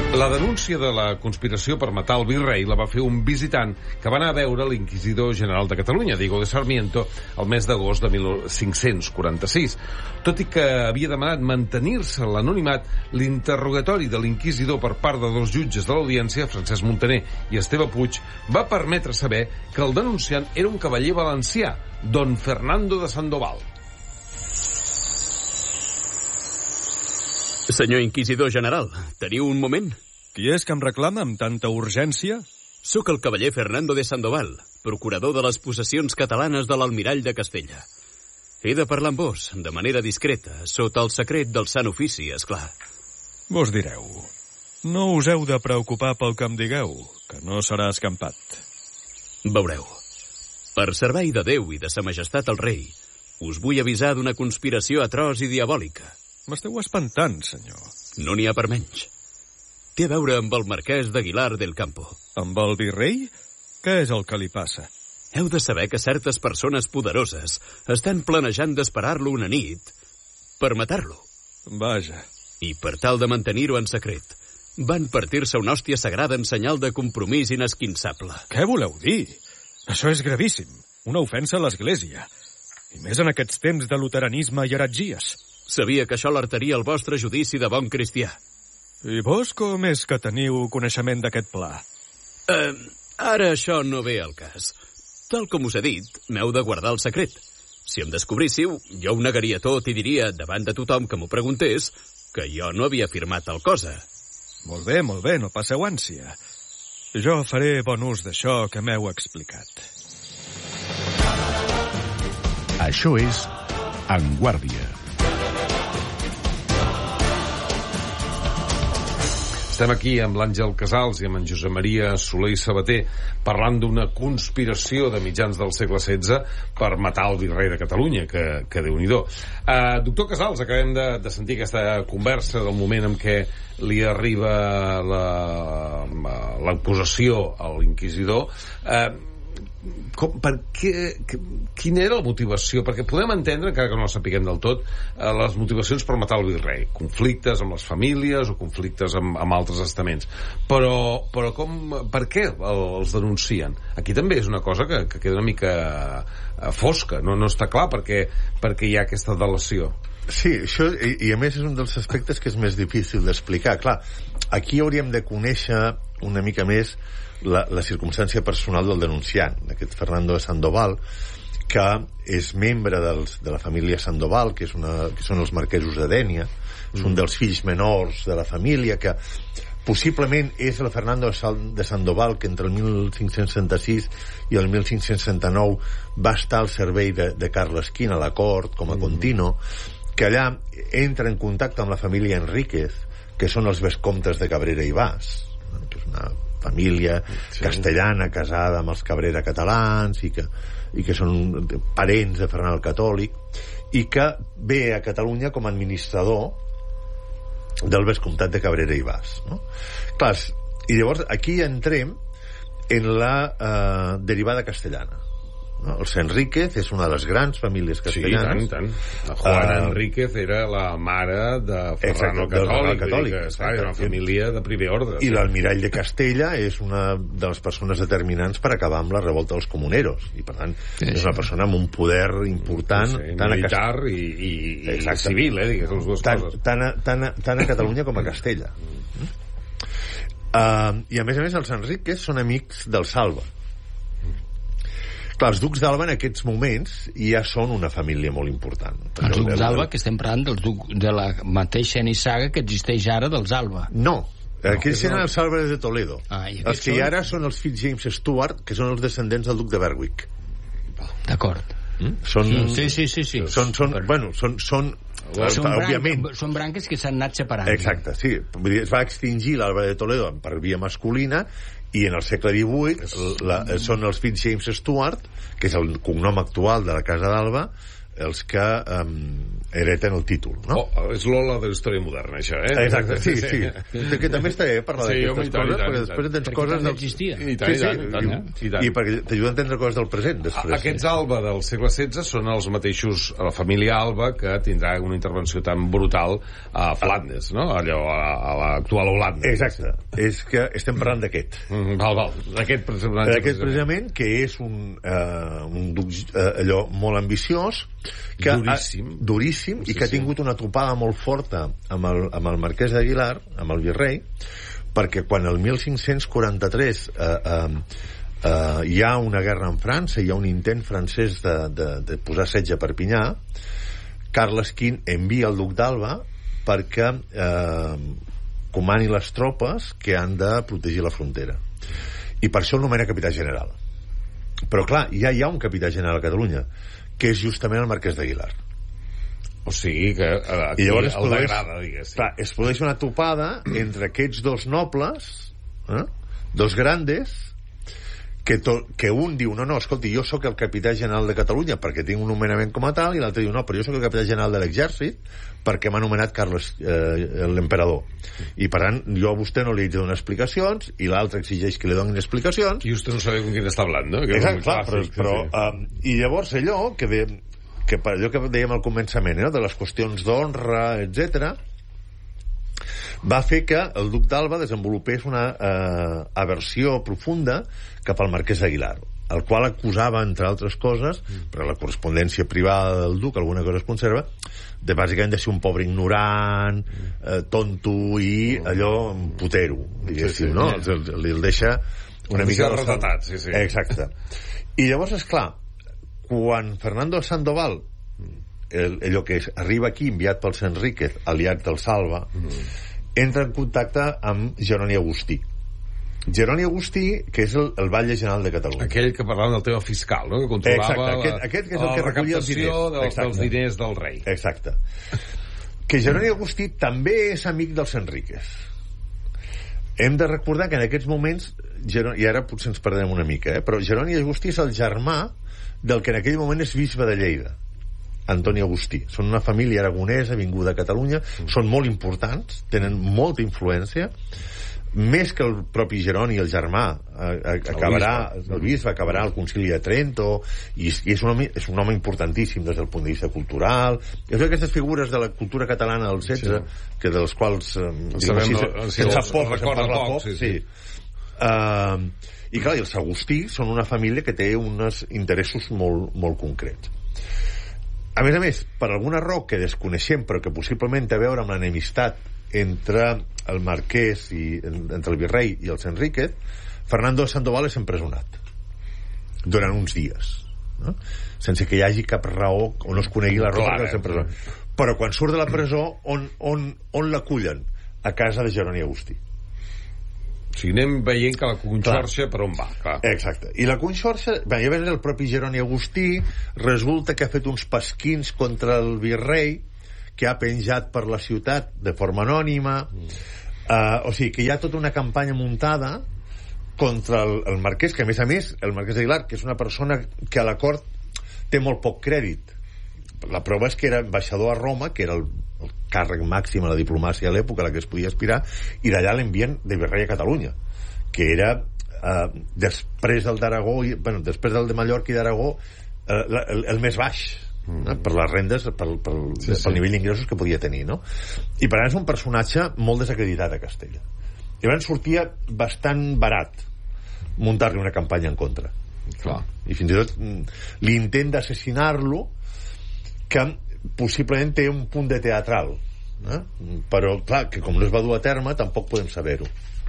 La denúncia de la conspiració per matar el virrei la va fer un visitant que va anar a veure l'inquisidor general de Catalunya, Diego de Sarmiento, el mes d'agost de 1546. Tot i que havia demanat mantenir-se l'anonimat, l'interrogatori de l'inquisidor per part de dos jutges de l'audiència, Francesc Montaner i Esteve Puig, va permetre saber que el denunciant era un cavaller valencià, don Fernando de Sandoval. Senyor inquisidor general, teniu un moment? Qui és que em reclama amb tanta urgència? Sóc el cavaller Fernando de Sandoval, procurador de les possessions catalanes de l'Almirall de Castella. He de parlar amb vos, de manera discreta, sota el secret del sant ofici, esclar. Vos direu. No us heu de preocupar pel que em digueu, que no serà escampat. Veureu. Per servei de Déu i de sa majestat el rei, us vull avisar d'una conspiració atroç i diabòlica. M'esteu espantant, senyor. No n'hi ha per menys. Té a veure amb el marquès d'Aguilar del Campo. Amb el virrei? Què és el que li passa? Heu de saber que certes persones poderoses estan planejant d'esperar-lo una nit per matar-lo. Vaja. I per tal de mantenir-ho en secret, van partir-se una hòstia sagrada en senyal de compromís inesquinçable. Què voleu dir? Això és gravíssim. Una ofensa a l'Església. I més en aquests temps de luteranisme i heretgies. Sabia que això alertaria el vostre judici de bon cristià. I vos com és que teniu coneixement d'aquest pla? Ara això no ve al cas. Tal com us he dit, m'heu de guardar el secret. Si em descobríssiu, jo ho negaria tot i diria, davant de tothom que m'ho preguntés, que jo no havia firmat tal cosa. Molt bé, no passeu ànsia. Jo faré bon ús d'això que m'heu explicat. Això és En Guàrdia. Estem aquí amb l'Àngel Casals i amb en Josep Maria Soler i Sabater parlant d'una conspiració de mitjans del segle XVI per matar el virrei de Catalunya, que Déu-n'hi-do. Doctor Casals, acabem de sentir aquesta conversa del moment en què li arriba l'acusació a l'inquisidor. Quina era la motivació? Perquè podem entendre, encara que no la sapiguem del tot, les motivacions per matar el virrei, conflictes amb les famílies o conflictes amb altres estaments, però per què els denuncien? Aquí també és una cosa que queda una mica fosca, no està clar perquè hi ha aquesta delació. Sí, això, i a més és un dels aspectes que és més difícil d'explicar. Clar, aquí hauríem de conèixer una mica més la circumstància personal del denunciant, d'aquest Fernando de Sandoval, que és membre de la família Sandoval, que són els marquesos de Dénia, és un dels fills menors de la família, que possiblement és el Fernando de Sandoval que entre el 1566 i el 1569 va estar al servei de Carles V a la cort com a contino, que allà entra en contacte amb la família Enríquez, que són els vescomtes de Cabrera i Bas, que és una família castellana casada amb els Cabrera catalans i que són parents de Ferran el Catòlic, i que ve a Catalunya com a administrador del vescomtat de Cabrera i Bas, no? Clar, i llavors aquí entrem en la derivada castellana, no? Els Enríquez és una de les grans famílies castellanes. Sí, tant. Juana Enríquez era la mare de Ferran el Catòlic. Era una família de primer ordre. I l'almirall de Castella és una de les persones determinants per acabar amb la revolta dels comuneros. I, per tant, és una persona amb un poder important. Militar i civil, digues, les dues coses. Tant a Catalunya com a Castella. I, a més, els Enríquez són amics del Salva. Clar, els ducs d'Alba en aquests moments ja són una família molt important. Els ducs d'Alba, que estem parlant de la mateixa nissaga que existeix ara dels Alba. No, aquells eren els Álvarez de Toledo. Els que ara són els fills James Stuart, que són els descendents del duc de Berwick. D'acord. Sí. Són branques que s'han anat separant. Exacte, sí. Es va extingir l'Álvarez de Toledo per via masculina, i en el segle XVIII són els fills James Stuart, que és el cognom actual de la Casa d'Alba, els que hereten el títol, no? És l'ola de la història moderna, això, Exacte, sí. Que també està bé parlar d'aquestes coses, perquè després tens coses... no existia. I tant. I perquè t'ajuda a entendre coses del present, després. Aquests Alba del segle XVI són els mateixos, la família Alba, que tindrà una intervenció tan brutal a Flandes, no? Allò, a l'actual Holanda. Exacte. És que estem parlant d'aquest. Val. D'aquest precisament, que és un duc allò molt ambiciós, que duríssim, i que ha tingut una topada molt forta amb el marquès d'Aguilar, amb el virrei, perquè quan el 1543 hi ha una guerra en França, hi ha un intent francès de posar setge a Perpinyà, Carles V envia el duc d'Alba perquè comani les tropes que han de protegir la frontera, i per això el nomena capità general. Però clar, ja hi ha un capità general a Catalunya, que és justament el marquès d'Aguilar. O sigui que aquí el degrada, diguéssim. Clar, es produeix una topada entre aquests dos nobles, dos grandes, que un diu, no, escolti, jo sóc el capità general de Catalunya perquè tinc un nomenament com a tal, i l'altre diu, no, però jo sóc el capità general de l'exèrcit perquè m'ha nomenat Carles l'emperador, i per tant jo a vostè no li he de donar explicacions, i l'altre exigeix que li donin explicacions, i vostè no sabe con quién està hablant, no? Exacte, clar, però i llavors allò que allò que dèiem al començament, de les qüestions d'honra, etc., va fer que el duc d'Alba desenvolupés una aversió profunda cap al marquès d'Aguilar, el qual acusava, entre altres coses, per la correspondència privada del duc, alguna cosa es conserva, de bàsicament de ser un pobre ignorant, tonto i allò putero, diguéssim, no? El deixa una mica retratat, sí. Exacte. I llavors, esclar, quan Fernando Sandoval, allò que arriba aquí enviat pels Enríquez, aliat del Salva, entra en contacte amb Jeroni Agustí. Jeroni Agustí, que és el batlle general de Catalunya. Aquell que parlava del tema fiscal, no? Que controlava aquest que és el que recollia els diners. dels diners del rei. Exacte. Que Jeroni Agustí també és amic dels Enríquez. Hem de recordar que en aquests moments, i ara potser ens perdrem una mica, però Jeroni Agustí és el germà del que en aquell moment és bisbe de Lleida, Antoni Agustí. Són una família aragonesa vinguda a Catalunya, són molt importants, tenen molta influència, més que el propi Jeroni, el germà, el bisbe acabarà al concili de Trento, i és un home importantíssim des del punt de vista cultural. És aquestes figures de la cultura catalana del XVI, que dels quals se'n sap poc, se'n parla poc, sí. I clar, els Agustí són una família que té uns interessos molt, molt concrets. A més, per alguna raó que desconeixem, però que possiblement té a veure amb l'enemistat entre el marquès entre el virrei i els Enríquez, Fernando Sandoval és empresonat durant uns dies, no? Sense que hi hagi cap raó o no es conegui la raó que els empresonen. Però quan surt de la presó, on l'acullen? A casa de Jeroni Agustí. O sigui, anem veient que la conxorxa per on va, clar. Exacte. I la conxorxa, ja veus, el propi Jeroni Agustí resulta que ha fet uns pasquins contra el virrei, que ha penjat per la ciutat de forma anònima, o sigui que hi ha tota una campanya muntada contra el marquès, que a més el marquès d'Aguilar, que és una persona que a la cort té molt poc crèdit. La prova és que era ambaixador a Roma, que era el càrrec màxim a la diplomàcia a l'època a la que es podia aspirar, i d'allà l'envien de virrei a Catalunya, que era després del d'Aragó, després del de Mallorca i d'Aragó, el més baix, per les rendes, pel nivell d'ingressos que podia tenir, no? I per tant és un personatge molt desacreditat a Castella. I llavors sortia bastant barat muntar-li una campanya en contra. Clar. I fins i tot l'intent d'assassinar-lo, que possiblement té un punt de teatral, però clar, que com no es va dur a terme tampoc podem saber-ho.